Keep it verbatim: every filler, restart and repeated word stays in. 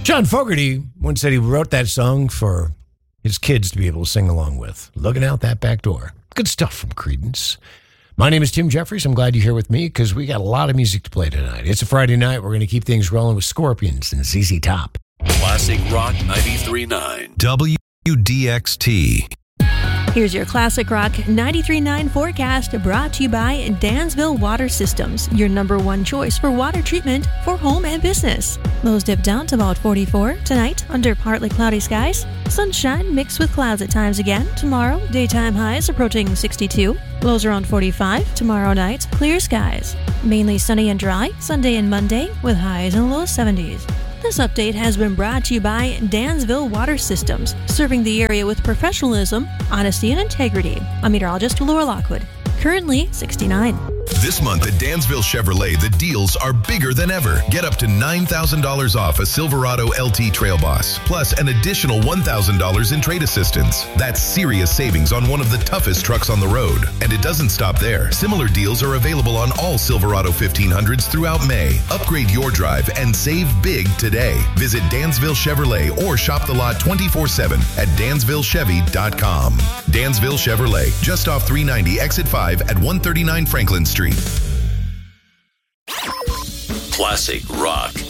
John Fogerty once said he wrote that song for his kids to be able to sing along with. Looking out that back door. Good stuff from Creedence. My name is Tim Jeffries. I'm glad you're here with me because we got a lot of music to play tonight. It's a Friday night. We're going to keep things rolling with Scorpions and Z Z Top. Classic Rock ninety-three point nine. W D X T. Here's your Classic Rock ninety-three point nine forecast brought to you by Dansville Water Systems, your number one choice for water treatment for home and business. Lows dip down to about forty-four tonight under partly cloudy skies. Sunshine mixed with clouds at times again. Tomorrow, daytime highs approaching sixty-two. Lows around forty-five. Tomorrow night, clear skies. Mainly sunny and dry Sunday and Monday with highs in the low seventies. This update has been brought to you by Dansville Water Systems, serving the area with professionalism, honesty, and integrity. I'm meteorologist Laura Lockwood. Currently sixty-nine. This month at Dansville Chevrolet, the deals are bigger than ever. Get up to nine thousand dollars off a Silverado L T Trail Boss, plus an additional one thousand dollars in trade assistance. That's serious savings on one of the toughest trucks on the road. And it doesn't stop there. Similar deals are available on all Silverado fifteen hundreds throughout May. Upgrade your drive and save big today. Visit Dansville Chevrolet or shop the lot twenty-four seven at dansville chevy dot com. Dansville Chevrolet, just off three ninety exit five at one thirty-nine Franklin Street. Classic Rock